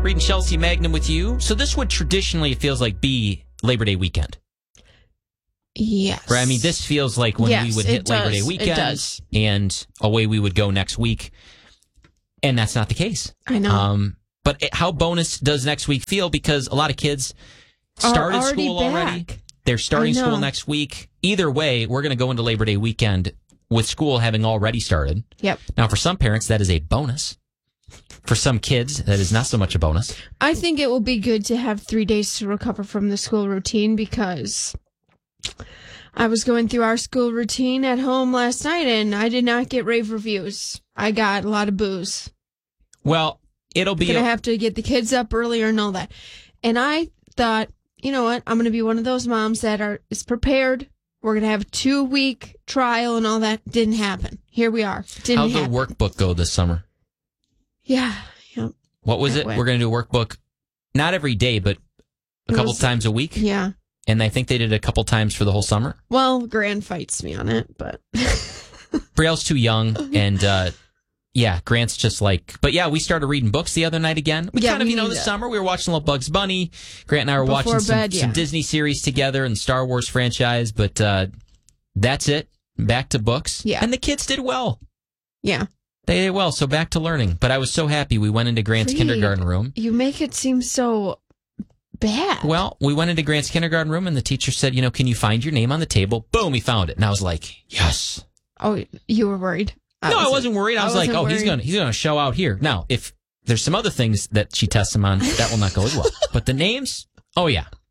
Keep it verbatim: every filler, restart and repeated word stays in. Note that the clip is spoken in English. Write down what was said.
reading Chelsea Magnum with you. So this would traditionally, it feels like, be Labor Day weekend. Yes. Right? I mean, this feels like when yes, we would hit Labor Day weekend. It does. And away we would go next week. And that's not the case. I know. Um, but it, how bonus does next week feel? Because a lot of kids started school back. already. They're starting school next week. Either way, we're going to go into Labor Day weekend with school having already started. Yep. Now, for some parents, that is a bonus. For some kids, that is not so much a bonus. I think it will be good to have three days to recover from the school routine because I was going through our school routine at home last night and I did not get rave reviews. I got a lot of boos. Well, it'll be... Going to a- have to get the kids up earlier and all that. And I thought, you know what? I'm going to be one of those moms that are is prepared. We're going to have a two-week trial and all that. Didn't happen. Here we are. Didn't How'd happen. the workbook go this summer? Yeah. Yep. What was That it? went. We're going to do a workbook, not every day, but a It couple was- times a week. Yeah. And I think they did it a couple times for the whole summer. Well, Gran fights me on it, but... Brielle's too young, and uh, yeah, Grant's just like... But yeah, we started reading books the other night again. We Yeah, kind of, we you know, need this that. summer we were watching a little Bugs Bunny. Grant and I were Before watching some, bed, some yeah. Disney series together and the Star Wars franchise, but uh, that's it. Back to books. Yeah. And the kids did well. Yeah. They did well, so back to learning. But I was so happy we went into Grant's Free. kindergarten room. You make it seem so bad. Well, we went into Grant's kindergarten room, and the teacher said, you know, can you find your name on the table? Boom, he found it. And I was like, yes. Oh, you were worried? No, I wasn't worried. I was like, wasn't oh, he's worried. going to he's gonna show out here. Now, if there's some other things that she tests him on, that will not go as well. But the names, oh, yeah.